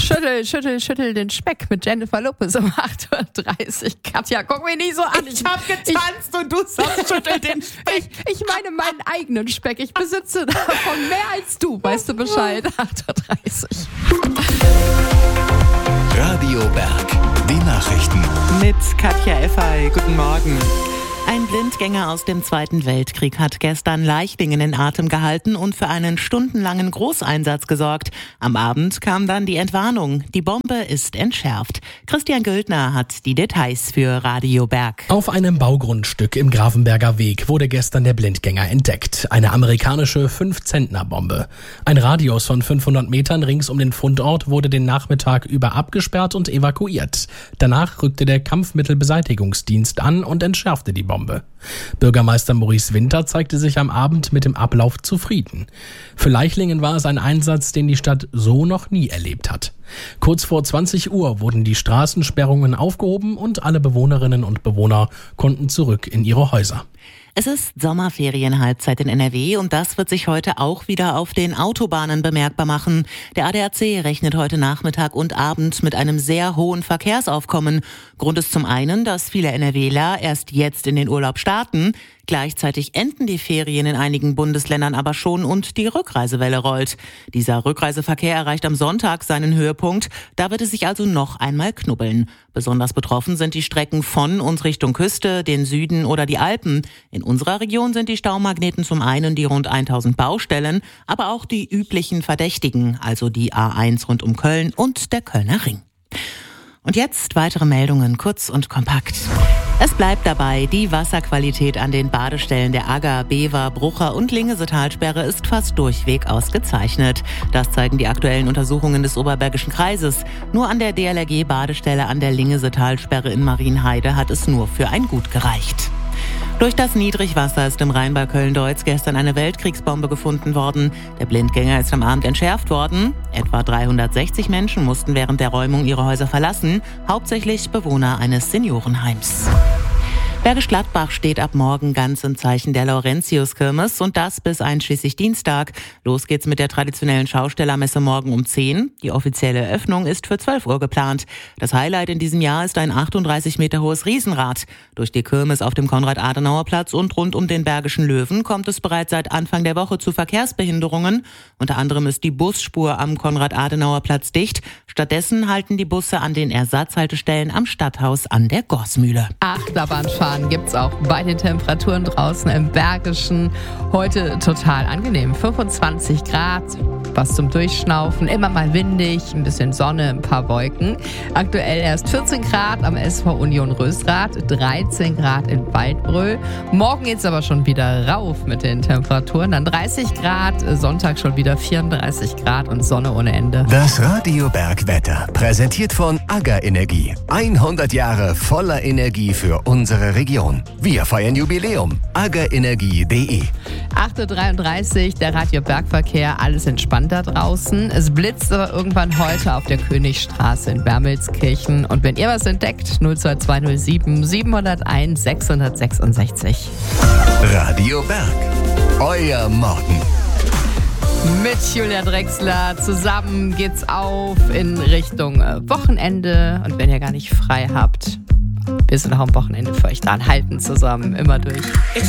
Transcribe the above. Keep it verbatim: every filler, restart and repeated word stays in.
Schüttel, schüttel, schüttel den Speck mit Jennifer Lopez um acht Uhr dreißig. Katja, guck mich nicht so an. Ich hab getanzt und du sagst, schüttel den Speck. Ich, ich meine meinen eigenen Speck. Ich besitze davon mehr als du. Weißt du Bescheid? acht Uhr dreißig. Radio Berg, die Nachrichten. Mit Katja Effay. Guten Morgen. Ein Blindgänger aus dem Zweiten Weltkrieg hat gestern Leichlingen in Atem gehalten und für einen stundenlangen Großeinsatz gesorgt. Am Abend kam dann die Entwarnung. Die Bombe ist entschärft. Christian Güldner hat die Details für Radio Berg. Auf einem Baugrundstück im Grafenberger Weg wurde gestern der Blindgänger entdeckt. Eine amerikanische fünf-Zentner-Bombe. Ein Radius von fünfhundert Metern rings um den Fundort wurde den Nachmittag über abgesperrt und evakuiert. Danach rückte der Kampfmittelbeseitigungsdienst an und entschärfte die Bombe. Bürgermeister Maurice Winter zeigte sich am Abend mit dem Ablauf zufrieden. Für Leichlingen war es ein Einsatz, den die Stadt so noch nie erlebt hat. Kurz vor zwanzig Uhr wurden die Straßensperrungen aufgehoben und alle Bewohnerinnen und Bewohner konnten zurück in ihre Häuser. Es ist Sommerferienhalbzeit in N R W und das wird sich heute auch wieder auf den Autobahnen bemerkbar machen. Der A D A C rechnet heute Nachmittag und Abend mit einem sehr hohen Verkehrsaufkommen. Grund ist zum einen, dass viele NRWler erst jetzt in den Urlaub starten. Gleichzeitig enden die Ferien in einigen Bundesländern aber schon und die Rückreisewelle rollt. Dieser Rückreiseverkehr erreicht am Sonntag seinen Höhepunkt. Da wird es sich also noch einmal knubbeln. Besonders betroffen sind die Strecken von und Richtung Küste, den Süden oder die Alpen. In unserer Region sind die Staumagneten zum einen die rund tausend Baustellen, aber auch die üblichen Verdächtigen, also die A eins rund um Köln und der Kölner Ring. Und jetzt weitere Meldungen, kurz und kompakt. Es bleibt dabei, die Wasserqualität an den Badestellen der Agger, Bever, Brucher und Lingesetalsperre ist fast durchweg ausgezeichnet. Das zeigen die aktuellen Untersuchungen des Oberbergischen Kreises. Nur an der D L R G-Badestelle an der Lingesetalsperre in Marienheide hat es nur für ein Gut gereicht. Durch das Niedrigwasser ist im Rhein bei Köln-Deutz gestern eine Weltkriegsbombe gefunden worden. Der Blindgänger ist am Abend entschärft worden. Etwa dreihundertsechzig Menschen mussten während der Räumung ihre Häuser verlassen, hauptsächlich Bewohner eines Seniorenheims. Bergisch Gladbach steht ab morgen ganz im Zeichen der Laurentius-Kirmes und das bis einschließlich Dienstag. Los geht's mit der traditionellen Schaustellermesse morgen um zehn. Die offizielle Eröffnung ist für zwölf Uhr geplant. Das Highlight in diesem Jahr ist ein achtunddreißig Meter hohes Riesenrad. Durch die Kirmes auf dem Konrad-Adenauer-Platz und rund um den Bergischen Löwen kommt es bereits seit Anfang der Woche zu Verkehrsbehinderungen. Unter anderem ist die Busspur am Konrad-Adenauer-Platz dicht. Stattdessen halten die Busse an den Ersatzhaltestellen am Stadthaus an der Gorsmühle. Achterbahnfahren gibt's auch bei den Temperaturen draußen im Bergischen. Heute total angenehm. fünfundzwanzig Grad, was zum Durchschnaufen, immer mal windig, ein bisschen Sonne, ein paar Wolken. Aktuell erst vierzehn Grad am S V Union Rösrath, dreizehn Grad in Waldbröl. Morgen geht's aber schon wieder rauf mit den Temperaturen. Dann dreißig Grad, Sonntag schon wieder vierunddreißig Grad und Sonne ohne Ende. Das Radio Berg Wetter, präsentiert von Agger Energie. hundert Jahre voller Energie für unsere Region. Wir feiern Jubiläum. aggerenergie punkt de acht Uhr dreiunddreißig, der Radio Bergverkehr, alles entspannt da draußen. Es blitzt aber irgendwann heute auf der Königstraße in Wermelskirchen. Und wenn ihr was entdeckt, null zwei zwei null sieben sieben null eins sechs sechs sechs. Radio Berg, euer Morgen. Mit Julia Drechsler zusammen geht's auf in Richtung Wochenende. Und wenn ihr gar nicht frei habt, wir sind auch am Wochenende für euch dran. Halten zusammen, immer durch.